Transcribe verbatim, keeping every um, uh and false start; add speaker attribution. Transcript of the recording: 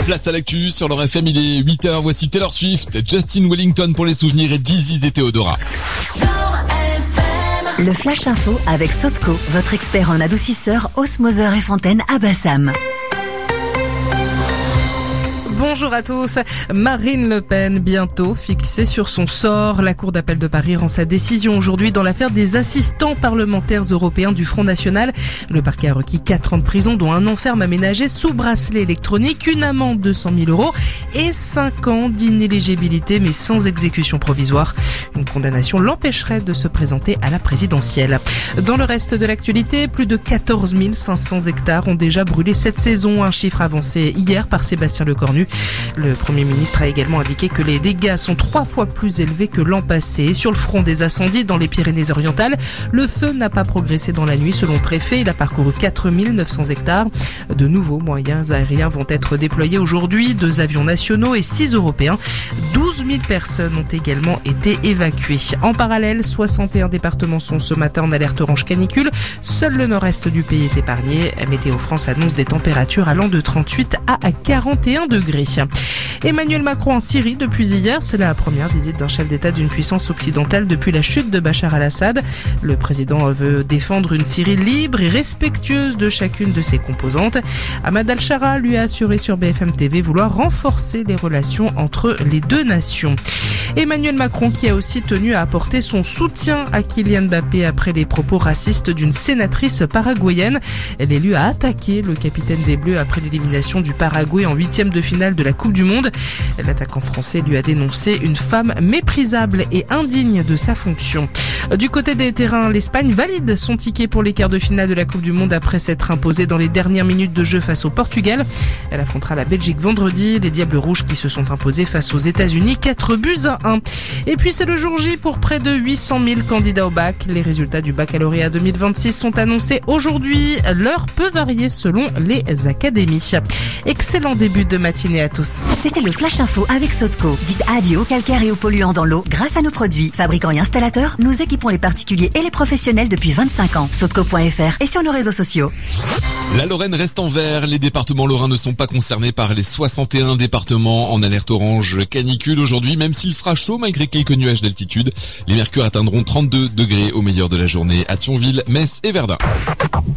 Speaker 1: Place à l'actu sur leur F M, il est huit heures, voici Taylor Swift, Justin Wellington pour les souvenirs et Dizzy et Théodora.
Speaker 2: Le Flash Info avec Sotco, votre expert en adoucisseur, osmoseur et fontaine à Bassam.
Speaker 3: Bonjour à tous. Marine Le Pen, bientôt fixée sur son sort. La Cour d'appel de Paris rend sa décision aujourd'hui dans l'affaire des assistants parlementaires européens du Front National. Le parquet a requis quatre ans de prison, dont un an ferme aménagé sous bracelet électronique, une amende de cent mille euros et cinq ans d'inéligibilité, mais sans exécution provisoire. Une condamnation l'empêcherait de se présenter à la présidentielle. Dans le reste de l'actualité, plus de quatorze mille cinq cents hectares ont déjà brûlé cette saison, un chiffre avancé hier par Sébastien Lecornu. Le Premier ministre a également indiqué que les dégâts sont trois fois plus élevés que l'an passé. Sur le front des incendies dans les Pyrénées-Orientales, le feu n'a pas progressé dans la nuit. Selon le préfet, il a parcouru quatre mille neuf cents hectares. De nouveaux moyens aériens vont être déployés aujourd'hui, deux avions nationaux et six européens. douze mille personnes ont également été évacuées. En parallèle, soixante et un départements sont ce matin en alerte orange canicule. Seul le nord-est du pays est épargné. Météo France annonce des températures allant de trente-huit à quarante et un degrés. Emmanuel Macron en Syrie depuis hier, c'est la première visite d'un chef d'État d'une puissance occidentale depuis la chute de Bachar al-Assad. Le président veut défendre une Syrie libre et respectueuse de chacune de ses composantes. Ahmad al-Shara lui a assuré sur B F M T V vouloir renforcer les relations entre les deux nations. Emmanuel Macron qui a aussi tenu à apporter son soutien à Kylian Mbappé après les propos racistes d'une sénatrice paraguayenne. L'élu a attaqué le capitaine des Bleus après l'élimination du Paraguay en huitième de finale de la Coupe du Monde. L'attaquant français lui a dénoncé une femme méprisable et indigne de sa fonction. Du côté des terrains, l'Espagne valide son ticket pour les quarts de finale de la Coupe du Monde après s'être imposée dans les dernières minutes de jeu face au Portugal. Elle affrontera la Belgique vendredi, les Diables Rouges qui se sont imposés face aux États-Unis, quatre buts à un. Et puis c'est le jour J pour près de huit cent mille candidats au bac. Les résultats du baccalauréat deux mille vingt-six sont annoncés aujourd'hui. L'heure peut varier selon les académies. Excellent début de matinée à tous.
Speaker 2: C'était le Flash Info avec Sotco. Dites adieu aux calcaires et aux polluants dans l'eau grâce à nos produits. Fabricants et installateurs, nous équipons les particuliers et les professionnels depuis vingt-cinq ans. Sotco point F R et sur nos réseaux sociaux.
Speaker 1: La Lorraine reste en vert. Les départements lorrains ne sont pas concernés par les soixante et un départements en alerte orange canicule aujourd'hui, même s'il fera chaud malgré quelques nuages d'altitude. Les mercures atteindront trente-deux degrés au meilleur de la journée à Thionville, Metz et Verdun.